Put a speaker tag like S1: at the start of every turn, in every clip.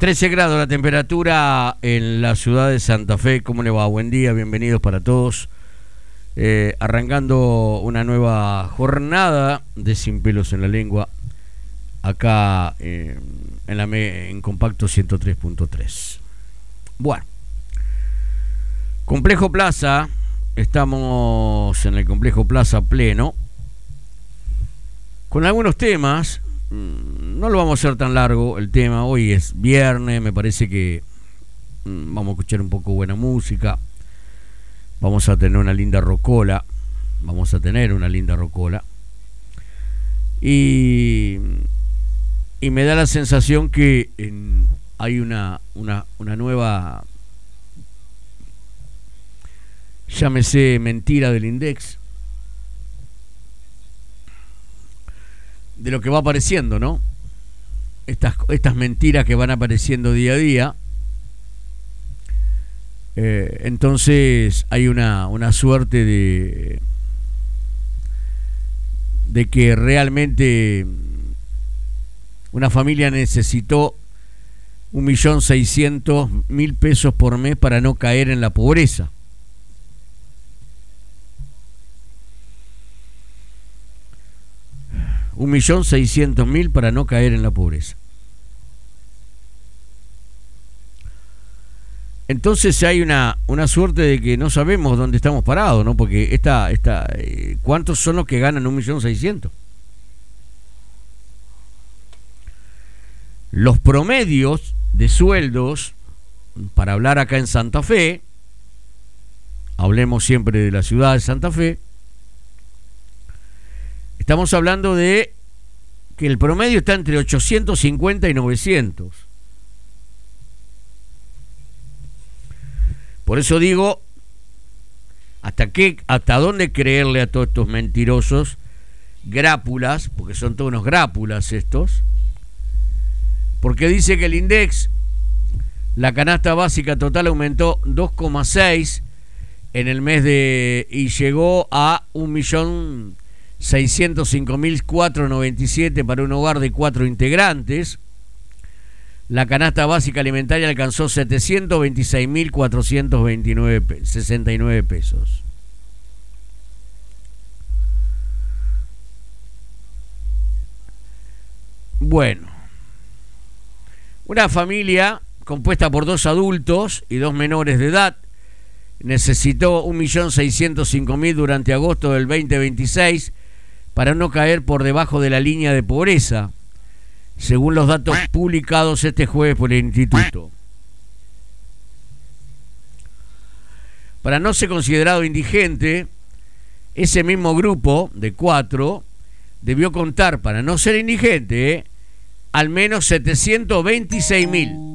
S1: 13 grados la temperatura en la ciudad de Santa Fe. ¿Cómo le va? Buen día, bienvenidos para todos. Arrancando una nueva jornada de Sin Pelos en la Lengua, acá en Compacto 103.3. Bueno, Complejo Plaza, estamos en el Complejo Plaza pleno, con algunos temas. No lo vamos a hacer tan largo el tema. Hoy es viernes, me parece que vamos a escuchar un poco buena música. Vamos a tener una linda rocola. Y me da la sensación que hay una nueva, llámese, mentira del Index, de lo que va apareciendo, ¿no? Estas mentiras que van apareciendo día a día. Entonces hay una suerte de que realmente una familia necesitó 1.600.000 pesos por mes para no caer en la pobreza. $1.600.000 para no caer en la pobreza. Entonces hay una suerte de que no sabemos dónde estamos parados, ¿no? Porque ¿cuántos son los que ganan 1.600.000? Los promedios de sueldos, para hablar acá en Santa Fe, hablemos siempre de la ciudad de Santa Fe, estamos hablando de que el promedio está entre 850 y 900. Por eso digo, ¿hasta dónde creerle a todos estos mentirosos grápulas? Porque son todos unos grápulas estos. Porque dice que el Index, la canasta básica total aumentó 2,6 en el mes y llegó a 1.605.497 para un hogar de 4 integrantes. La canasta básica alimentaria alcanzó 726.469 pesos. Bueno, una familia compuesta por 2 adultos y 2 menores de edad necesitó 1.605.000 durante agosto del 2026 para no caer por debajo de la línea de pobreza, según los datos publicados este jueves por el Instituto. Para no ser considerado indigente, ese mismo grupo de 4 debió contar, para no ser indigente, al menos 726.000.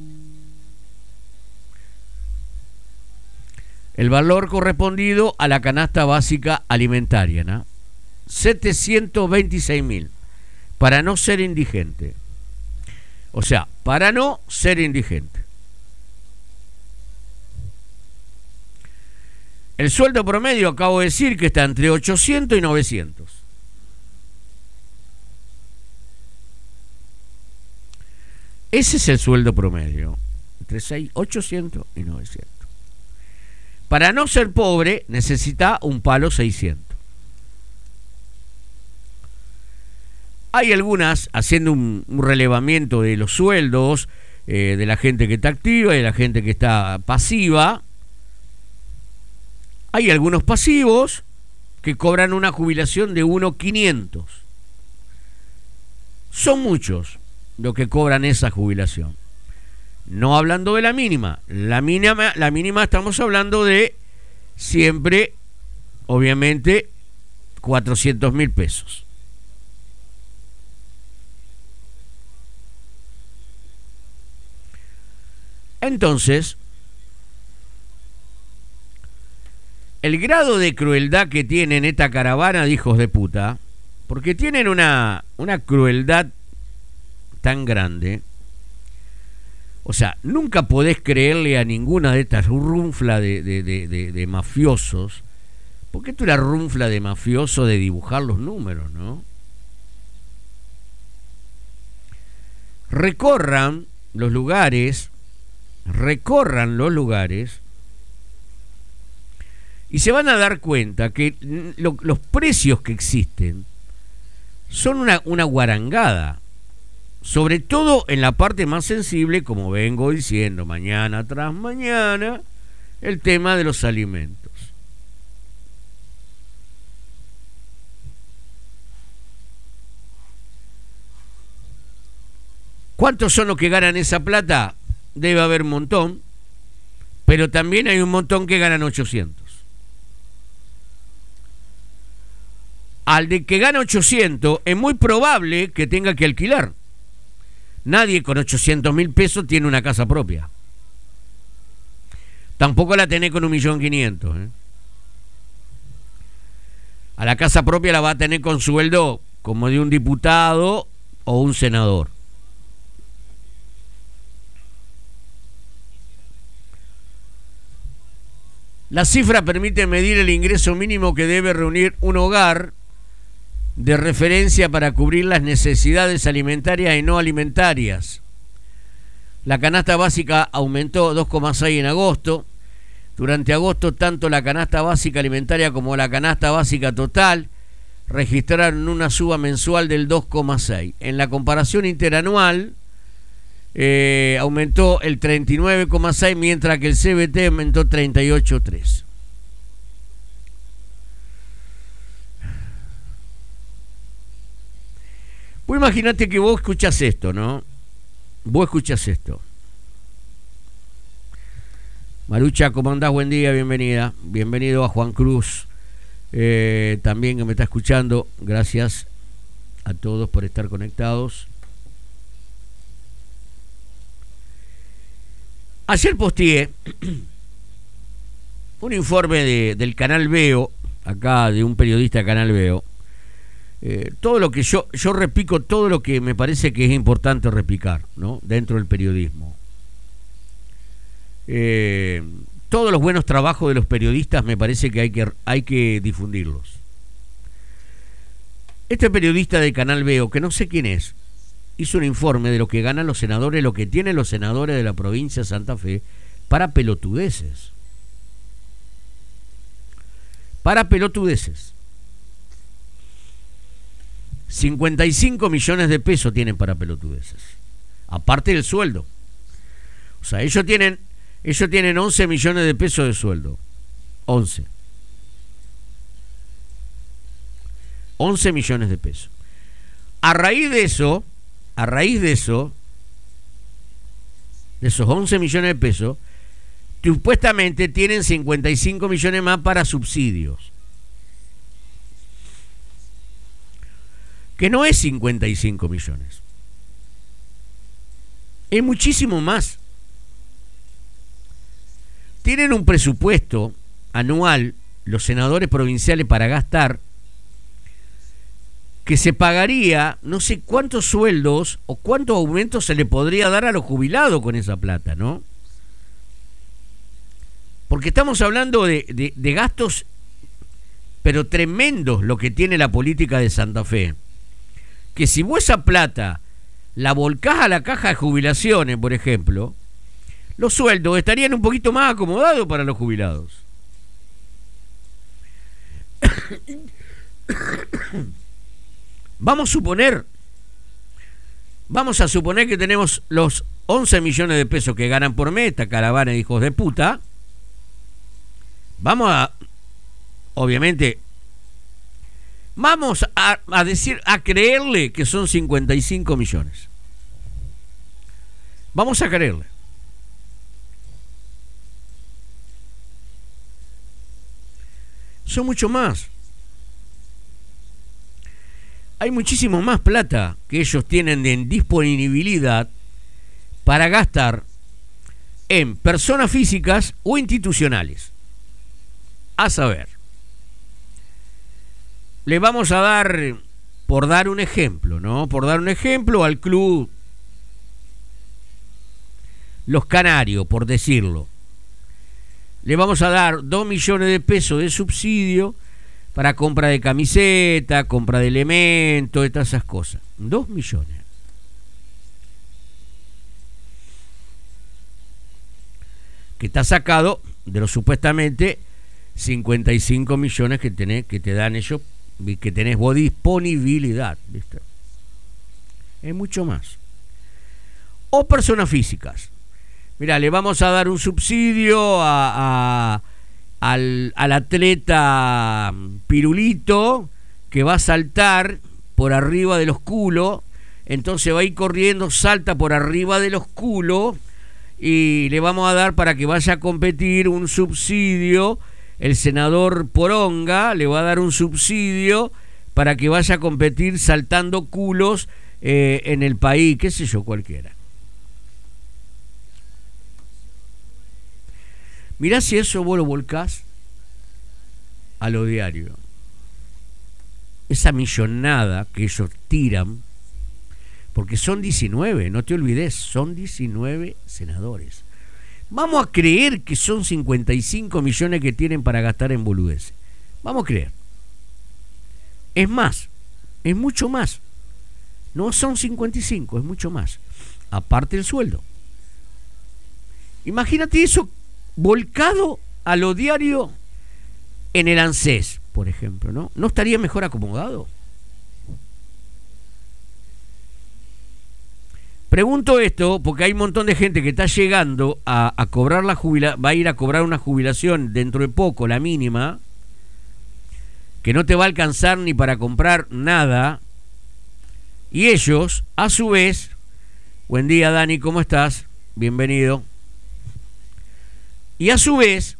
S1: El valor correspondido a la canasta básica alimentaria, ¿no? 726.000. Para no ser indigente. O sea, para no ser indigente. El sueldo promedio, acabo de decir, que está entre 800 y 900. Ese es el sueldo promedio. Entre 800 y 900. Para no ser pobre, necesita un palo 600. Hay algunas, haciendo un relevamiento de los sueldos de la gente que está activa y de la gente que está pasiva. Hay algunos pasivos que cobran una jubilación de 1.500. Son muchos los que cobran esa jubilación. No hablando de la mínima. La mínima estamos hablando de siempre, obviamente, 400.000 pesos. Entonces, el grado de crueldad que tienen esta caravana de hijos de puta, porque tienen una crueldad tan grande, o sea, nunca podés creerle a ninguna de estas runflas de mafiosos, porque esto era runfla de mafioso de dibujar los números, ¿no? Recorran los lugares, recorran los lugares y se van a dar cuenta que los precios que existen son una guarangada, sobre todo en la parte más sensible, como vengo diciendo mañana tras mañana, el tema de los alimentos. ¿Cuántos son los que ganan esa plata? Debe haber un montón, pero también hay un montón que ganan 800. Al de que gana 800 es muy probable que tenga que alquilar. Nadie con 800.000 pesos tiene una casa propia. Tampoco la tenés con 1.500.000. A la casa propia la va a tener con sueldo como de un diputado o un senador. La cifra permite medir el ingreso mínimo que debe reunir un hogar de referencia para cubrir las necesidades alimentarias y no alimentarias. La canasta básica aumentó 2,6 en agosto. Durante agosto, tanto la canasta básica alimentaria como la canasta básica total registraron una suba mensual del 2,6. En la comparación interanual, aumentó el 39,6, mientras que el CBT aumentó 38,3. Vos imaginate que vos escuchás esto, ¿no? Vos escuchás esto. Marucha, ¿cómo andás? Buen día, bienvenida. Bienvenido a Juan Cruz, también que me está escuchando. Gracias a todos por estar conectados. Ayer posteé un informe del Canal Veo, acá de un periodista de Canal Veo. Todo lo que yo repico, todo lo que me parece que es importante repicar, ¿no? Dentro del periodismo. Todos los buenos trabajos de los periodistas me parece que hay que difundirlos. Este periodista del Canal Veo, que no sé quién es, hizo un informe de lo que ganan los senadores, lo que tienen los senadores de la provincia de Santa Fe, para pelotudeces. Para pelotudeces. 55 millones de pesos tienen para pelotudeces. Aparte del sueldo. O sea, ellos tienen 11 millones de pesos de sueldo. 11 millones de pesos. A raíz de esos 11 millones de pesos, supuestamente tienen 55 millones más para subsidios. Que no es 55 millones. Es muchísimo más. Tienen un presupuesto anual, los senadores provinciales, para gastar, que se pagaría no sé cuántos sueldos o cuántos aumentos se le podría dar a los jubilados con esa plata, ¿no? Porque estamos hablando de gastos, pero tremendos, lo que tiene la política de Santa Fe. Que si vos esa plata la volcás a la caja de jubilaciones, por ejemplo, los sueldos estarían un poquito más acomodados para los jubilados. Vamos a suponer que tenemos los 11 millones de pesos que ganan por mes esta caravana de hijos de puta. Vamos a creerle que son 55 millones. Vamos a creerle. Son mucho más. Hay muchísimo más plata que ellos tienen en disponibilidad para gastar en personas físicas o institucionales. A saber, le vamos a dar, por dar un ejemplo, ¿no? Por dar un ejemplo al club Los Canarios, por decirlo. Le vamos a dar 2 millones de pesos de subsidio para compra de camiseta, compra de elementos, todas esas cosas. 2 millones. que está sacado de los supuestamente 55 millones que te dan ellos, que tenés vos disponibilidad, ¿viste? Es mucho más. O personas físicas. Mirá, le vamos a dar un subsidio al atleta Pirulito, que va a saltar por arriba de los culos, entonces va a ir corriendo, salta por arriba de los culos, y le vamos a dar para que vaya a competir un subsidio. El senador Poronga le va a dar un subsidio para que vaya a competir saltando culos en el país, qué sé yo, cualquiera. Mirá si eso vos lo volcás a lo diario. Esa millonada que ellos tiran, porque son 19, no te olvides, son 19 senadores. Vamos a creer que son 55 millones que tienen para gastar en boludeces. Vamos a creer. Es más, es mucho más. No son 55, es mucho más. Aparte el sueldo. Imagínate eso volcado a lo diario en el ANSES, por ejemplo, ¿no? ¿No estaría mejor acomodado? Pregunto esto porque hay un montón de gente que está llegando a cobrar la jubilación, va a ir a cobrar una jubilación dentro de poco, la mínima, que no te va a alcanzar ni para comprar nada, y ellos, a su vez, buen día Dani, ¿cómo estás? Bienvenido. Y a su vez,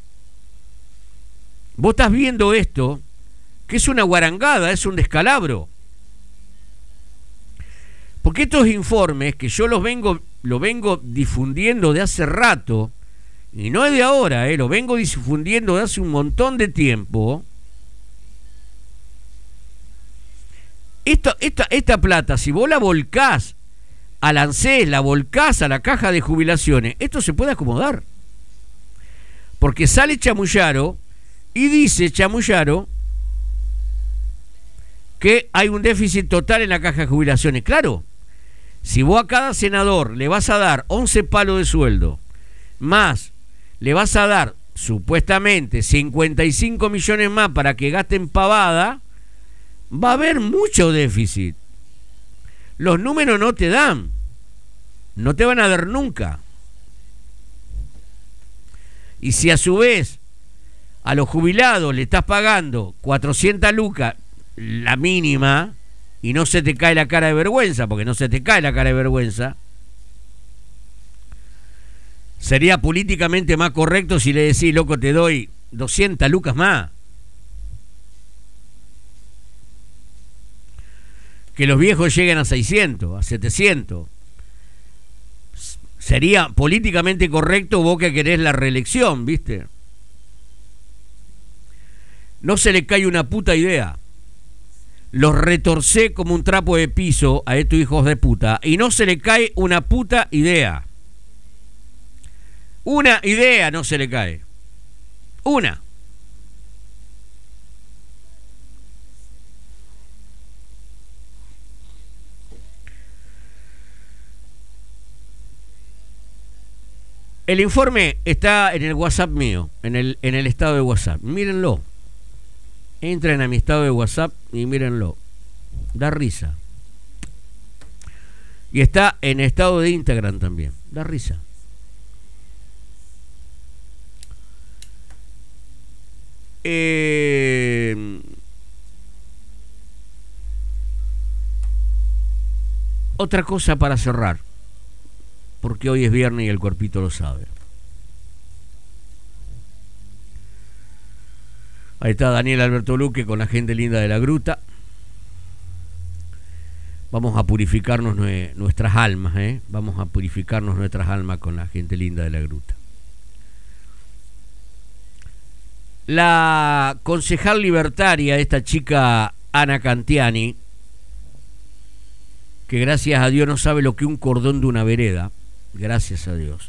S1: vos estás viendo esto, que es una guarangada, es un descalabro. Porque estos informes, que yo lo vengo difundiendo de hace rato, y no es de ahora, lo vengo difundiendo de hace un montón de tiempo. Esta plata, si vos la volcás al ANSES, la volcás a la caja de jubilaciones, esto se puede acomodar. Porque sale Chamullaro y dice Chamullaro que hay un déficit total en la caja de jubilaciones. Claro, si vos a cada senador le vas a dar 11 palos de sueldo, más le vas a dar supuestamente 55 millones más para que gasten pavada, va a haber mucho déficit. Los números no te dan, no te van a dar nunca. Y si a su vez a los jubilados le estás pagando 400 lucas, la mínima, y no se te cae la cara de vergüenza, porque no se te cae la cara de vergüenza, sería políticamente más correcto si le decís, loco, te doy 200 lucas más. Que los viejos lleguen a 600, a 700. Sería políticamente correcto vos que querés la reelección, ¿viste? No se le cae una puta idea. Los retorcé como un trapo de piso a estos hijos de puta y no se le cae una puta idea. Una idea no se le cae. Una. El informe está en el WhatsApp mío, en el estado de WhatsApp. Mírenlo. Entren a mi estado de WhatsApp y mírenlo. Da risa. Y está en estado de Instagram también. Da risa. Otra cosa para cerrar, porque hoy es viernes y el cuerpito lo sabe. Ahí está Daniel Alberto Luque con la gente linda de la gruta. Vamos a purificarnos nuestras almas, Vamos a purificarnos nuestras almas con la gente linda de la gruta. La concejal libertaria, esta chica Ana Cantiani, que gracias a Dios no sabe lo que es un cordón de una vereda, gracias a Dios.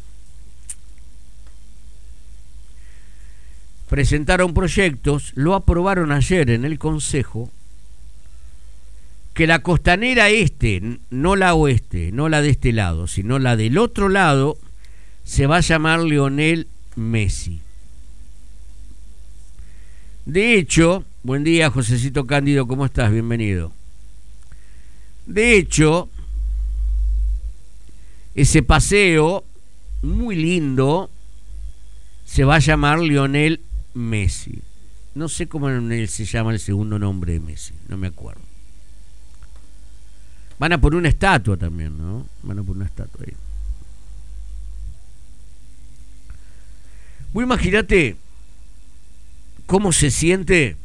S1: Presentaron proyectos, lo aprobaron ayer en el Consejo, que la costanera este, no la oeste, no la de este lado, sino la del otro lado, se va a llamar Lionel Messi. De hecho, buen día, Josecito Cándido, ¿cómo estás? Bienvenido. De hecho, ese paseo muy lindo se va a llamar Lionel Messi. No sé cómo se llama el segundo nombre de Messi, no me acuerdo. Van a poner una estatua también, ¿no? Van a poner una estatua ahí. Vos imagínate cómo se siente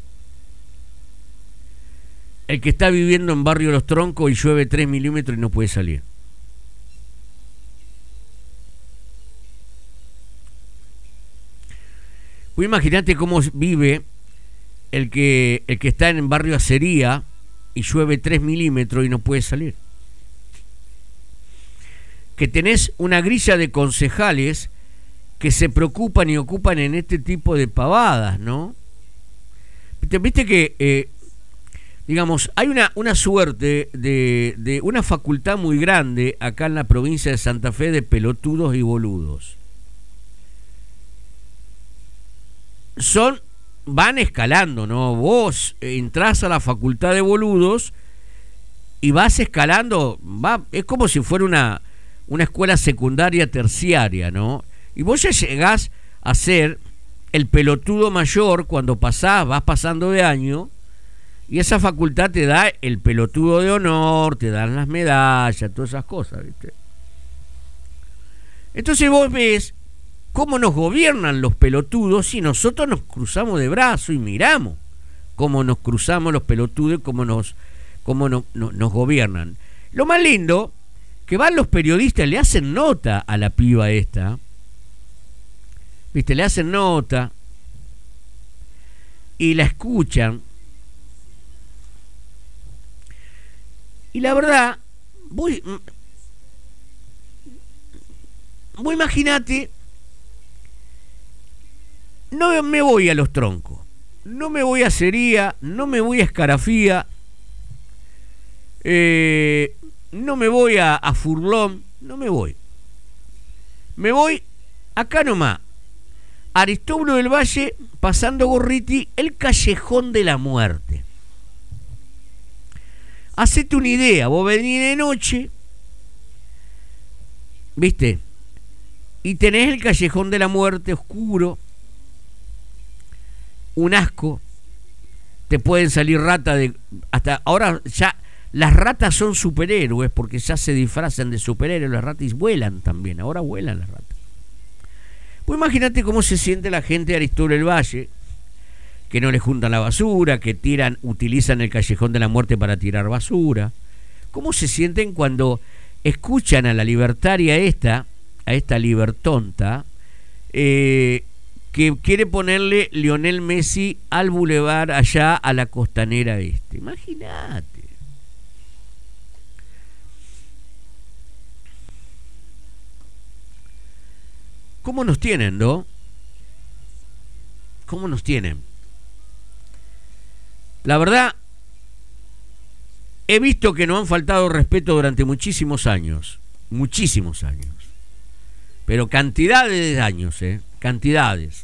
S1: el que está viviendo en Barrio Los Troncos y llueve 3 milímetros y no puede salir. Vos imaginate cómo vive el que está en Barrio Acería y llueve 3 milímetros y no puede salir. Que tenés una grilla de concejales que se preocupan y ocupan en este tipo de pavadas, ¿no? Viste que, digamos, hay una suerte de una facultad muy grande acá en la provincia de Santa Fe de pelotudos y boludos. Van escalando, ¿no? Vos entrás a la facultad de boludos y vas escalando, es como si fuera una escuela secundaria terciaria, ¿no? Y vos ya llegás a ser el pelotudo mayor cuando vas pasando de año, y esa facultad te da el pelotudo de honor, te dan las medallas, todas esas cosas, ¿viste? Entonces vos ves cómo nos gobiernan los pelotudos y nosotros nos cruzamos de brazos y miramos cómo nos cruzamos los pelotudos y cómo nos gobiernan. Lo más lindo, que van los periodistas, le hacen nota a la piba esta, ¿viste? Le hacen nota y la escuchan. Y la verdad, vos imaginate, no me voy a Los Troncos, no me voy a Acería, no me voy a Escarafía, no me voy a Furlón, no me voy. Me voy acá nomás, Aristóbulo del Valle, pasando Gorriti, el Callejón de la Muerte. Hacete una idea, vos venís de noche, ¿viste? Y tenés el Callejón de la Muerte oscuro, un asco, te pueden salir ratas hasta ahora ya las ratas son superhéroes porque ya se disfrazan de superhéroes las ratas y vuelan también, ahora vuelan las ratas. Pues imagínate cómo se siente la gente de Aristóbulo del Valle, que no le juntan la basura, que utilizan el Callejón de la Muerte para tirar basura. ¿Cómo se sienten cuando escuchan a la libertaria a esta libertonta, que quiere ponerle Lionel Messi al bulevar allá a la costanera este? Imagínate. ¿Cómo nos tienen, no? ¿Cómo nos tienen? La verdad, he visto que nos han faltado respeto durante muchísimos años. Muchísimos años. Pero cantidades de años, cantidades.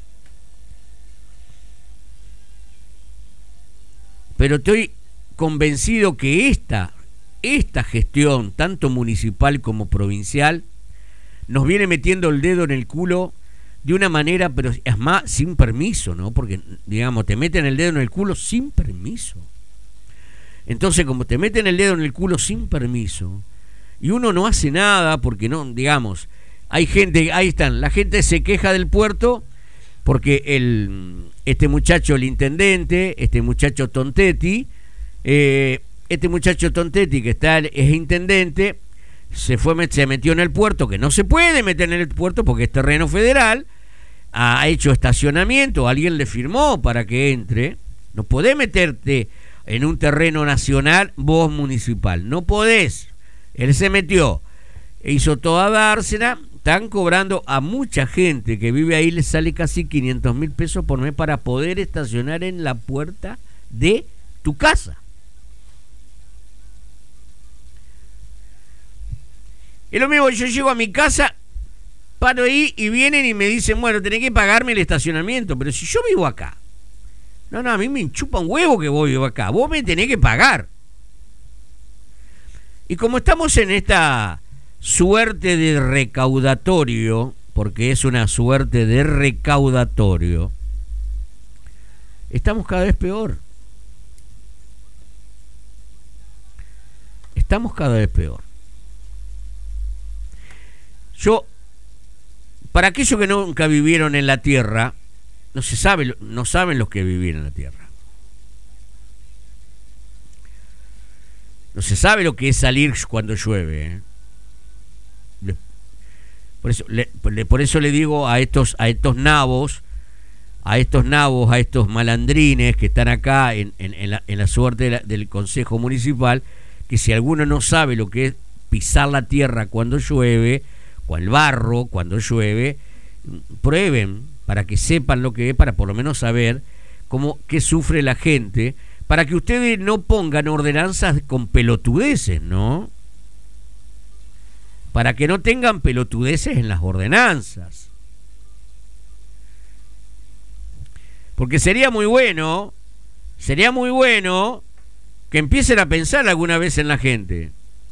S1: Pero estoy convencido que esta gestión, tanto municipal como provincial, nos viene metiendo el dedo en el culo de una manera, pero es más, sin permiso, ¿no? Porque, digamos, te meten el dedo en el culo sin permiso. Entonces, como te meten el dedo en el culo sin permiso, y uno no hace nada porque no, digamos, hay gente, ahí están, la gente se queja del puerto porque este muchacho, el intendente, este muchacho Tontetti que es intendente, se metió en el puerto, que no se puede meter en el puerto porque es terreno federal, ha hecho estacionamiento, alguien le firmó para que entre. No podés meterte en un terreno nacional vos municipal, no podés. Él se metió, hizo toda dársena. Están cobrando a mucha gente que vive ahí, le sale casi 500.000 pesos por mes para poder estacionar en la puerta de tu casa. Es lo mismo, yo llego a mi casa Paro ahí y vienen y me dicen, bueno, tenés que pagarme el estacionamiento, pero si yo vivo acá. No, a mí me chupa un huevo que vos vivo acá, vos me tenés que pagar. Y como estamos en esta suerte de recaudatorio, porque es una suerte de recaudatorio, estamos cada vez peor. Estamos cada vez peor. Para aquellos que nunca vivieron en la tierra, no saben los que vivir en la tierra. No se sabe lo que es salir cuando llueve. Por eso le digo a estos nabos, a estos malandrines que están acá en la suerte del Consejo Municipal, que si alguno no sabe lo que es pisar la tierra cuando llueve, o el barro cuando llueve, prueben para que sepan lo que es, para por lo menos saber qué sufre la gente, para que ustedes no pongan ordenanzas con pelotudeces, ¿no? Para que no tengan pelotudeces en las ordenanzas. Porque sería muy bueno que empiecen a pensar alguna vez en la gente.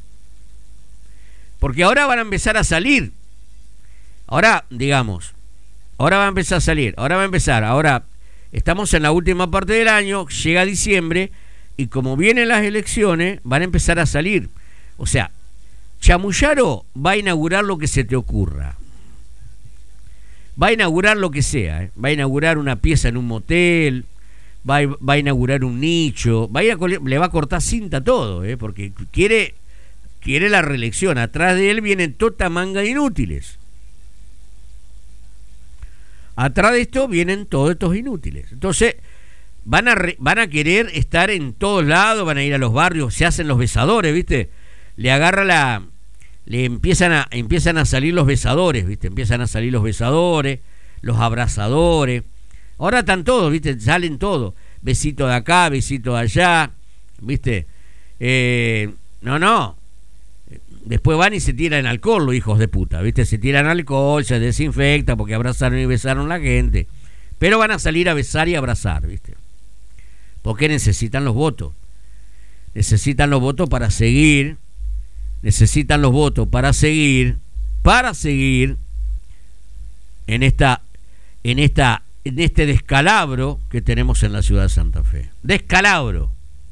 S1: Porque ahora van a empezar a salir. Ahora va a empezar a salir. Ahora estamos en la última parte del año, llega diciembre, y como vienen las elecciones, van a empezar a salir. O sea, Chamullaro va a inaugurar lo que se te ocurra. Va a inaugurar lo que sea, ¿eh? Va a inaugurar una pieza en un motel, va a inaugurar un nicho, le va a cortar cinta a todo, ¿eh? Porque quiere la reelección. Atrás de él vienen tota manga de inútiles. Atrás de esto vienen todos estos inútiles. Entonces, van a querer estar en todos lados, van a ir a los barrios, se hacen los besadores, ¿viste? Le empiezan a salir los besadores, ¿viste? Empiezan a salir los besadores, los abrazadores. Ahora están todos, ¿viste? Salen todos. Besito de acá, besito de allá, ¿viste? No. Después van y se tiran alcohol los hijos de puta, ¿viste? Se tiran alcohol, se desinfecta porque abrazaron y besaron a la gente. Pero van a salir a besar y abrazar, ¿viste? Porque necesitan los votos. Necesitan los votos para seguir. Necesitan los votos para seguir en este descalabro que tenemos en la ciudad de Santa Fe. Descalabro.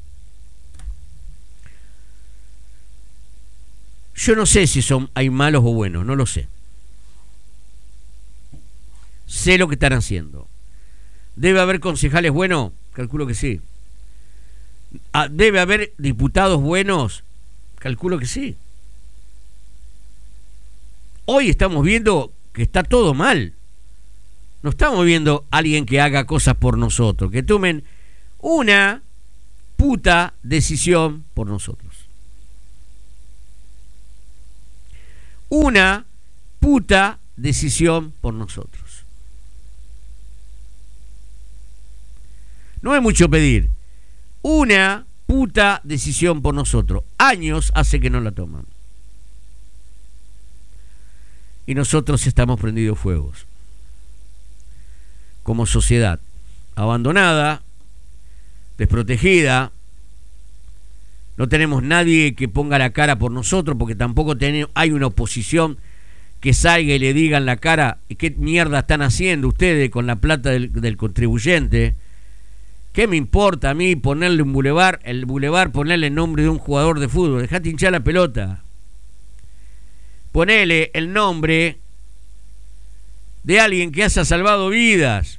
S1: Yo no sé si hay malos o buenos, no lo sé. Sé lo que están haciendo. ¿Debe haber concejales buenos? Calculo que sí. ¿Debe haber diputados buenos? Calculo que sí. Hoy estamos viendo que está todo mal. No estamos viendo a alguien que haga cosas por nosotros, que tomen una puta decisión por nosotros. Una puta decisión por nosotros. No es mucho pedir. Una puta decisión por nosotros. Años hace que no la toman. Y nosotros estamos prendidos fuegos. Como sociedad. Abandonada. Desprotegida. No tenemos nadie que ponga la cara por nosotros, porque tampoco hay una oposición que salga y le diga en la cara qué mierda están haciendo ustedes con la plata del contribuyente. ¿Qué me importa a mí ponerle un bulevar, ponerle el nombre de un jugador de fútbol? Dejate hinchar la pelota. Ponele el nombre de alguien que haya salvado vidas.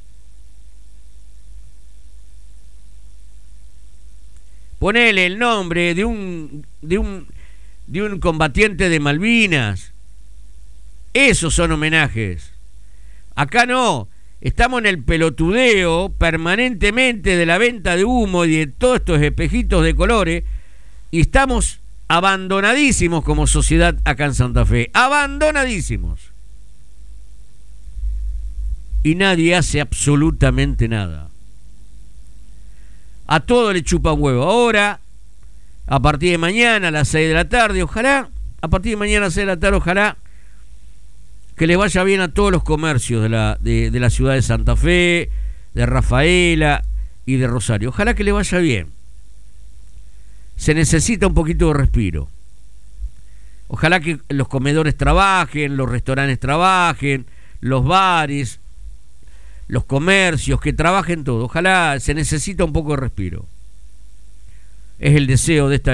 S1: Ponele el nombre de un combatiente de Malvinas. Esos son homenajes. Acá no. Estamos en el pelotudeo permanentemente de la venta de humo y de todos estos espejitos de colores. Y estamos abandonadísimos como sociedad acá en Santa Fe. Abandonadísimos. Y nadie hace absolutamente nada. A todo le chupa un huevo. Ahora, a partir de mañana a las 6 de la tarde, ojalá, a partir de mañana a las 6 de la tarde, ojalá que le vaya bien a todos los comercios de la ciudad de Santa Fe, de Rafaela y de Rosario. Ojalá que le vaya bien. Se necesita un poquito de respiro. Ojalá que los comedores trabajen, los restaurantes trabajen, los bares, los comercios, que trabajen todo. Ojalá, se necesita un poco de respiro. Es el deseo de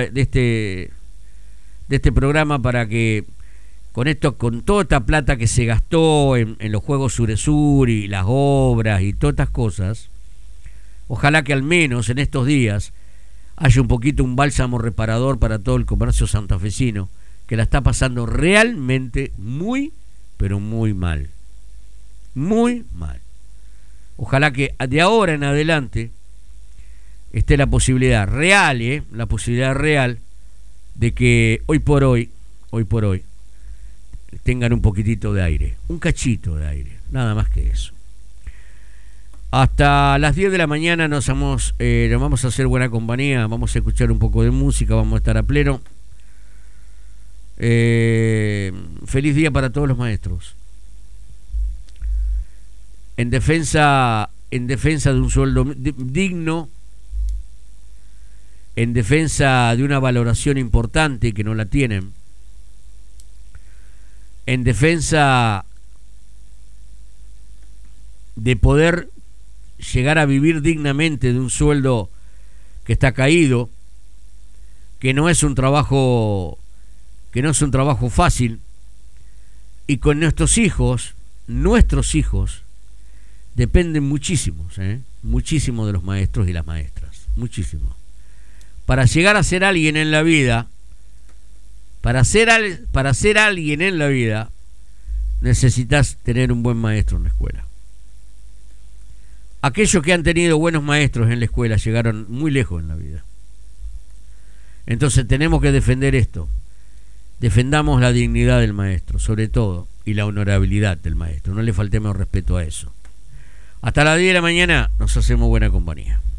S1: este programa, para que con toda esta plata que se gastó en los Juegos Suresur y las obras y todas estas cosas, ojalá que al menos en estos días haya un poquito un bálsamo reparador para todo el comercio santafesino, que la está pasando realmente muy, pero muy mal. Muy mal. Ojalá que de ahora en adelante esté la posibilidad real, la posibilidad real de que hoy por hoy tengan un poquitito de aire, un cachito de aire, nada más que eso. Hasta las 10 de la mañana nos vamos a hacer buena compañía, vamos a escuchar un poco de música, vamos a estar a pleno. Feliz día para todos los maestros. En defensa de un sueldo digno, en defensa de una valoración importante que no la tienen, en defensa de poder llegar a vivir dignamente de un sueldo que está caído, que no es un trabajo fácil, y con nuestros hijos dependen muchísimo de los maestros y las maestras, muchísimo. Para llegar a ser alguien en la vida, para ser alguien en la vida, necesitas tener un buen maestro en la escuela. Aquellos que han tenido buenos maestros en la escuela llegaron muy lejos en la vida. Entonces tenemos que defender esto. Defendamos la dignidad del maestro, sobre todo, y la honorabilidad del maestro. No le faltemos respeto a eso. Hasta las 10 de la mañana nos hacemos buena compañía.